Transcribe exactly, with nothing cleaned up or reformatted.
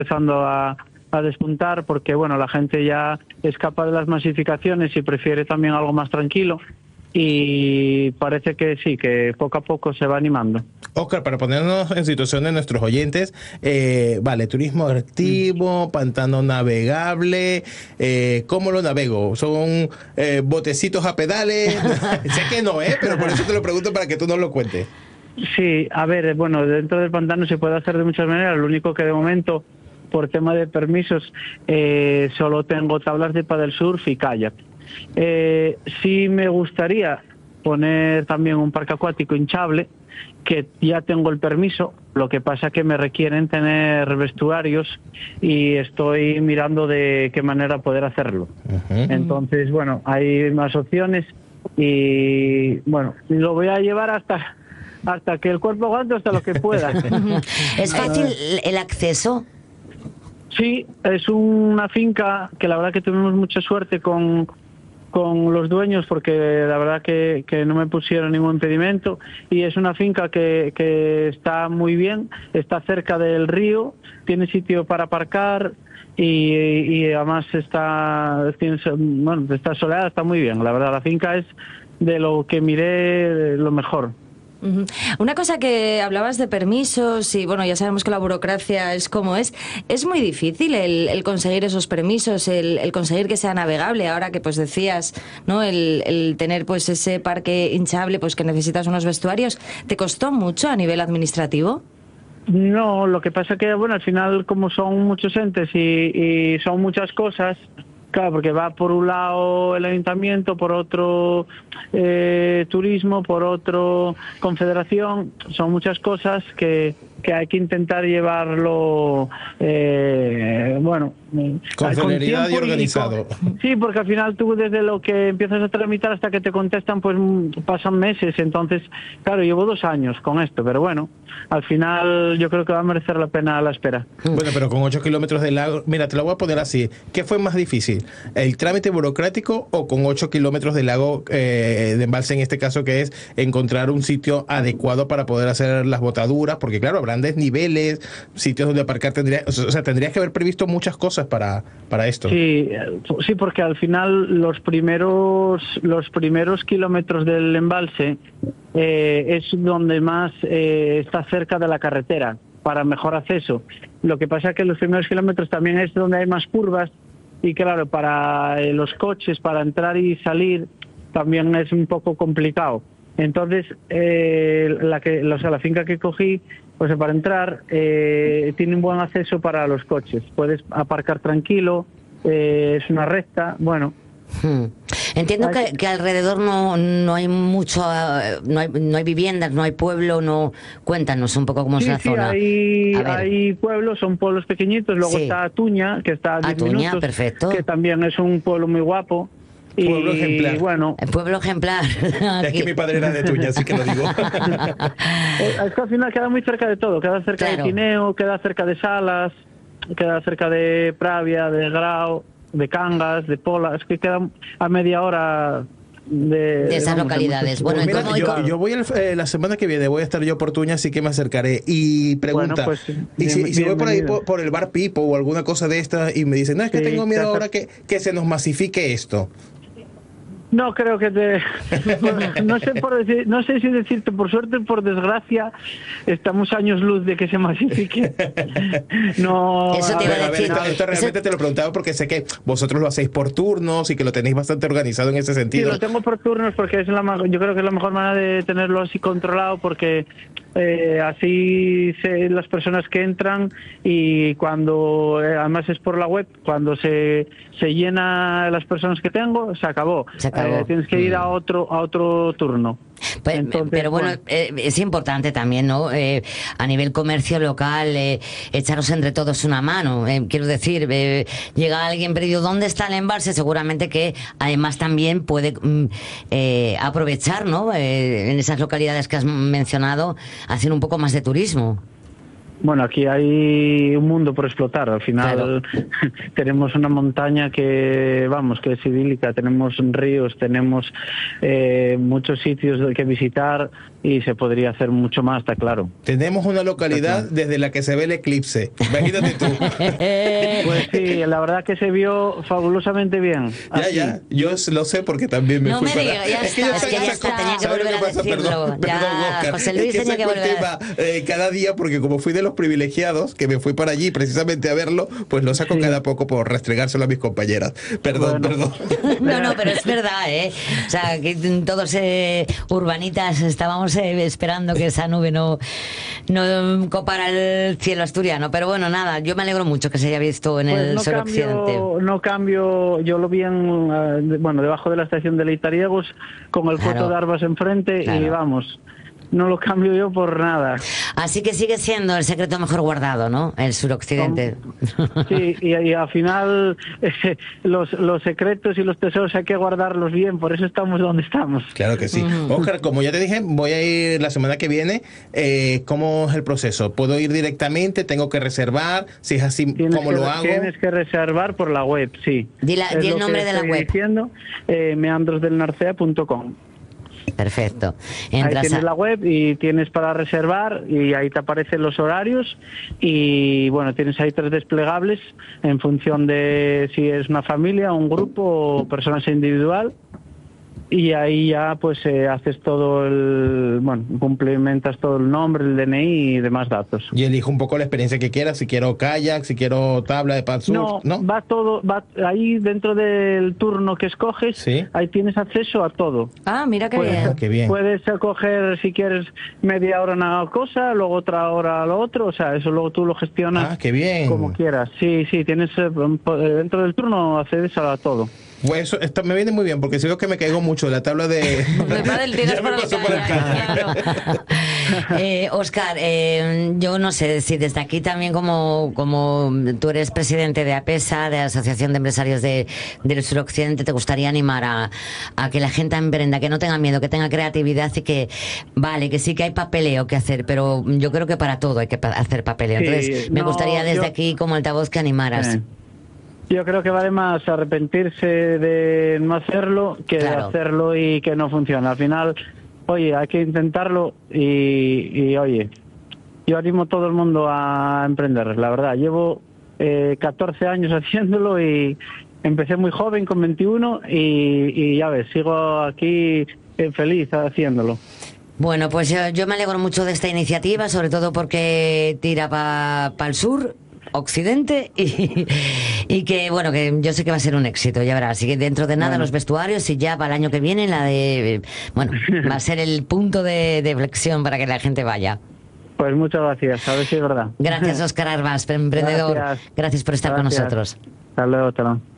empezando a, a despuntar porque, bueno, la gente ya escapa de las masificaciones y prefiere también algo más tranquilo. Y parece que sí, que poco a poco se va animando. Oscar, para ponernos en situación de nuestros oyentes, eh, vale, turismo activo, mm. pantano navegable, eh, ¿cómo lo navego? ¿Son eh, botecitos a pedales? Sé que no, ¿eh? Pero por eso te lo pregunto para que tú nos lo cuentes. Sí, a ver, bueno, dentro del pantano se puede hacer de muchas maneras, lo único que de momento, por tema de permisos, eh, solo tengo tablas de paddle surf y kayak. Eh, sí me gustaría poner también un parque acuático hinchable, que ya tengo el permiso, lo que pasa que me requieren tener vestuarios y estoy mirando de qué manera poder hacerlo. Uh-huh. Entonces, bueno, hay más opciones y, bueno, lo voy a llevar hasta, hasta que el cuerpo aguante, hasta lo que pueda. ¿Es fácil el acceso? Sí, es una finca que la verdad que tuvimos mucha suerte con... con los dueños porque la verdad que, que no me pusieron ningún impedimento y es una finca que, que está muy bien, está cerca del río, tiene sitio para aparcar y, y además está, tiene, bueno, está soleada, está muy bien, la verdad la finca es de lo que miré lo mejor. Uh-huh. Una cosa que hablabas de permisos y bueno, ya sabemos que la burocracia es como es, es muy difícil el, el conseguir esos permisos, el, el conseguir que sea navegable, ahora que pues decías, ¿no? El, el tener pues ese parque hinchable, pues que necesitas unos vestuarios, ¿te costó mucho a nivel administrativo? No, lo que pasa que bueno, al final como son muchos entes y, y son muchas cosas. Claro, porque va por un lado el ayuntamiento, por otro eh, turismo, por otro confederación, son muchas cosas que, que hay que intentar llevarlo, eh, bueno, con celeridad y organizado. Y con, sí, porque al final tú desde lo que empiezas a tramitar hasta que te contestan, pues pasan meses, entonces, claro, llevo dos años con esto, pero bueno, al final yo creo que va a merecer la pena la espera. Bueno, pero con ocho kilómetros de lago, mira, te lo voy a poner así, ¿qué fue más difícil? ¿El trámite burocrático o con ocho kilómetros de lago eh, de embalse en este caso, que es encontrar un sitio adecuado para poder hacer las botaduras? Porque claro, habrán desniveles, sitios donde aparcar, tendría, o sea, tendrías que haber previsto muchas cosas para, para esto. Sí, sí, porque al final los primeros los primeros kilómetros del embalse eh, es donde más eh, está cerca de la carretera para mejor acceso. Lo que pasa es que los primeros kilómetros también es donde hay más curvas. Y claro, para eh, los coches, para entrar y salir, también es un poco complicado. Entonces, eh, la, que, o sea, la finca que cogí, pues para entrar, eh, tiene un buen acceso para los coches. Puedes aparcar tranquilo, eh, es una recta, bueno. Hmm. Entiendo que, que alrededor no, no hay mucho, no hay, no hay viviendas, no hay pueblo, no. Cuéntanos un poco cómo sí, es la sí, zona. Hay, hay pueblos, son pueblos pequeñitos, luego sí. Está Atuña, que está a diez Atuña, minutos, perfecto. Que también es un pueblo muy guapo. Y pueblo ejemplar. Bueno, el pueblo ejemplar. Es que mi padre era de Tuña, así que lo digo. Es que al final queda muy cerca de todo, queda cerca claro. de Tineo, queda cerca de Salas, queda cerca de Pravia, de Grao, de Cangas, de Pola, es que queda a media hora de, de esas vamos, localidades. De bueno, Mira, ¿cómo, yo, cómo? yo voy el, eh, la semana que viene, voy a estar yo por Tuña, así que me acercaré. Y pregunta, bueno, pues, ¿y si, bien, si voy por ahí por, por el bar Pipo o alguna cosa de esta y me dicen, no, es que sí, tengo miedo ahora que, que se nos masifique esto? No creo que te... No sé, por decir, no sé si decirte, por suerte o por desgracia, estamos años luz de que se masifique. No, eso te iba a, a ver, decir. Esto, esto realmente eso... te lo preguntaba porque sé que vosotros lo hacéis por turnos y que lo tenéis bastante organizado en ese sentido. Sí, lo tengo por turnos porque es la, yo creo que es la mejor manera de tenerlo así controlado porque eh, así se, las personas que entran y cuando, eh, además es por la web, cuando se, se llena las personas que tengo, se acabó. Se acabó. Eh, tienes que ir a otro, a otro turno. Pues, Entonces, pero bueno, bueno. Eh, es importante también, ¿no? Eh, a nivel comercio local, eh, echaros entre todos una mano. Eh, quiero decir, eh, llega alguien perdido, ¿dónde está el embalse? Seguramente que además también puede mm, eh, aprovechar, ¿no? Eh, en esas localidades que has mencionado, hacer un poco más de turismo. Bueno, aquí hay un mundo por explotar. Al final claro. Tenemos una montaña que, vamos, que es idílica. Tenemos ríos, tenemos eh, muchos sitios que visitar. y se podría hacer mucho más, está claro. Tenemos una localidad desde la que se ve el eclipse. Imagínate tú. Pues sí, la verdad que se vio fabulosamente bien. Ya, Así. ya, yo lo sé porque también me No fui me para... diga, ya es que está, yo es sé que ya esa está, co- tenía que ¿sabes volver lo a pasa? decirlo. Perdón, Ya, perdón, Óscar. José Luis es que tenía que saco el volver a tema, eh, cada día, porque como fui de los privilegiados, que me fui para allí precisamente a verlo, pues lo saco Sí. cada poco por restregárselo a mis compañeras. Perdón, Bueno. perdón. No, no, pero es verdad, ¿eh? O sea, que todos eh, urbanitas estábamos eh, esperando que esa nube no, no copara el cielo asturiano. Pero bueno, nada, yo me alegro mucho que se haya visto en Pues el no suroccidente. cambio, no cambio, yo lo vi en, eh, de- bueno, debajo de la estación de Leitariegos, con el Claro. Coto de Arbas enfrente, Claro. y vamos, no lo cambio yo por nada. Así que sigue siendo el secreto mejor guardado, ¿no? El suroccidente. Sí, y, y al final eh, los, los secretos y los tesoros hay que guardarlos bien, por eso estamos donde estamos. Claro que sí. Óscar, como ya te dije, voy a ir la semana que viene. Eh, ¿Cómo es el proceso? ¿Puedo ir directamente? ¿Tengo que reservar? Si es así, Tienes ¿cómo que, lo hago? Tienes que reservar por la web, sí. Di la- Es di el lo que nombre de la estoy web. diciendo, eh, meandros del narcea punto com. Perfecto. Ahí Entras tienes a- la web y tienes para reservar y ahí te aparecen los horarios y bueno, tienes ahí tres desplegables en función de si es una familia, un grupo o personas individual. Y ahí ya pues eh, haces todo el, bueno, complementas todo el nombre, el D N I y demás datos. Y elijo un poco la experiencia que quiera, si quiero kayak, si quiero tabla de pad surf, No, ¿no? va todo, va ahí dentro del turno que escoges, Sí. ahí tienes acceso a todo. Ah, mira qué Puedes, bien. Qué bien. puedes coger si quieres media hora una cosa, luego otra hora lo otro, o sea, eso luego tú lo gestionas Ah, qué bien. como quieras. Sí, sí, tienes eh, po- dentro del turno accedes a todo. Pues eso esto me viene muy bien, porque si veo que me caigo mucho de la tabla de... De pádel tiras Ya me para el paso por el kayak, kayak. Eh, Óscar, eh, yo no sé si desde aquí también como, como tú eres presidente de APESA, de la Asociación de Empresarios de, del Suroccidente, te gustaría animar a, a que la gente emprenda, que no tenga miedo, que tenga creatividad y que, vale, que sí que hay papeleo que hacer, pero yo creo que para todo hay que pa- hacer papeleo. Sí, Entonces, me no, gustaría desde yo- aquí como altavoz que animaras. Eh, Yo creo que vale más arrepentirse de no hacerlo que Claro. de hacerlo y que no funciona. Al final, oye, hay que intentarlo y, y, oye, yo animo a todo el mundo a emprender, la verdad. Llevo eh, catorce años haciéndolo y empecé muy joven, con veintiuno, y, y ya ves, sigo aquí eh, feliz haciéndolo. Bueno, pues yo, yo me alegro mucho de esta iniciativa, sobre todo porque tira para el sur, occidente, y, y que, bueno, que yo sé que va a ser un éxito, ya verás. Así que dentro de nada Bueno. los vestuarios y ya para el año que viene la de, bueno, va a ser el punto de, de flexión para que la gente vaya. Pues muchas gracias, a ver si es verdad. Gracias, Óscar Arbas, emprendedor. Gracias. Gracias por estar con Gracias. nosotros. Hasta luego, hasta luego.